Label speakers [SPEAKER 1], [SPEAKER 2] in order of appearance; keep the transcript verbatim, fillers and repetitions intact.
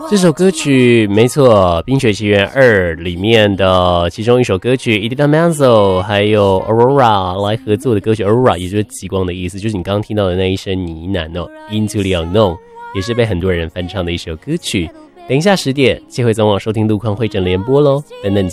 [SPEAKER 1] 这首歌曲没错，《冰雪奇缘二》里面的其中一首歌曲 Idina Menzel 还有 Aurora 来合作的歌曲 Aurora 也就是极光的意思，就是你刚刚听到的那一声呢喃哦 Into the Unknown， 也是被很多人翻唱的一首歌曲。等一下十点，接回总网收听路况会诊联播咯，等等见。